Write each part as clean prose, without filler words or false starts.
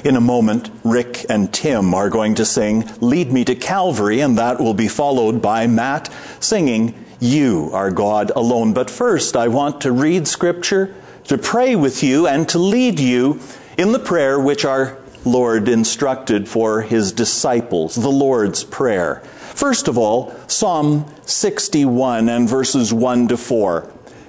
In a moment, Rick and Tim are going to sing Lead Me to Calvary, and that will be followed by Matt singing You Are God Alone. But first, I want to read Scripture, to pray with you, and to lead you in the prayer which our Lord instructed for His disciples, the Lord's Prayer. First of all, Psalm 61 and verses 1 to 4.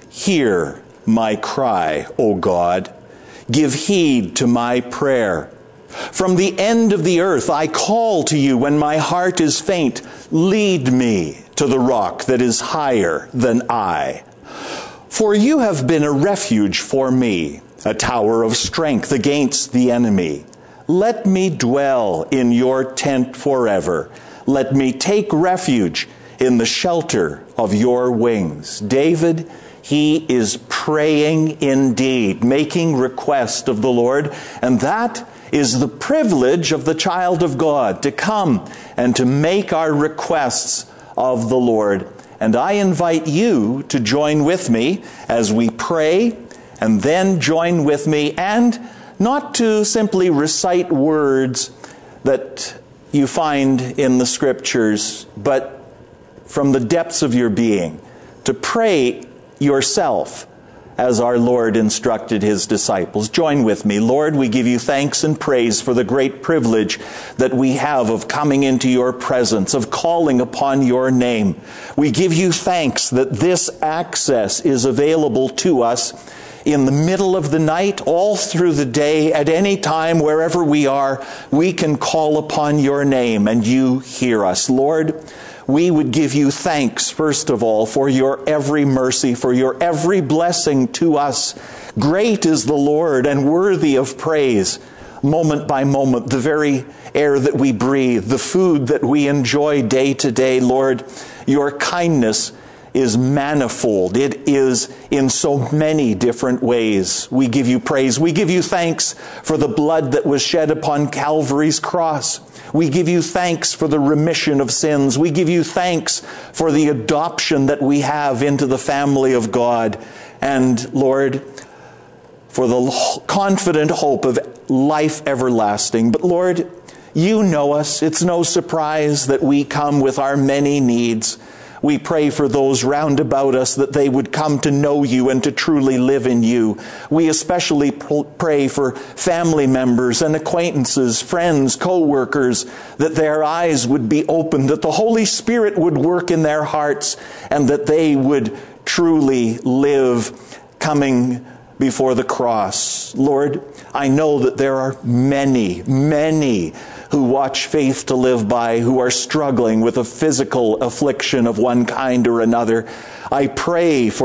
Hear my cry, O God. Give heed to my prayer. From the end of the earth I call to you when my heart is faint. Lead me to the rock that is higher than I. For you have been a refuge for me, a tower of strength against the enemy. Let me dwell in your tent forever. Let me take refuge in the shelter of your wings. David, he is praying indeed, making request of the Lord, and that is the privilege of the child of God, to come and to make our requests of the Lord. And I invite you to join with me as we pray, and then join with me, and not to simply recite words that you find in the Scriptures, but from the depths of your being, to pray yourself as our Lord instructed His disciples. Join with me. Lord, we give you thanks and praise for the great privilege that we have of coming into your presence, of calling upon your name. We give you thanks that this access is available to us in the middle of the night, all through the day, at any time, wherever we are. We can call upon your name and you hear us. Lord, we would give you thanks, first of all, for your every mercy, for your every blessing to us. Great is the Lord and worthy of praise. Moment by moment, the very air that we breathe, the food that we enjoy day to day, Lord, your kindness is manifold. It is in so many different ways. We give you praise. We give you thanks for the blood that was shed upon Calvary's cross. We give you thanks for the remission of sins. We give you thanks for the adoption that we have into the family of God. And Lord, for the confident hope of life everlasting. But Lord, you know us. It's no surprise that we come with our many needs. We pray for those round about us that they would come to know you and to truly live in you. We especially pray for family members and acquaintances, friends, co-workers, that their eyes would be opened, that the Holy Spirit would work in their hearts, and that they would truly live coming before the cross. Lord, I know that there are many who watch Faith to Live By who are struggling with a physical affliction of one kind or another. I pray for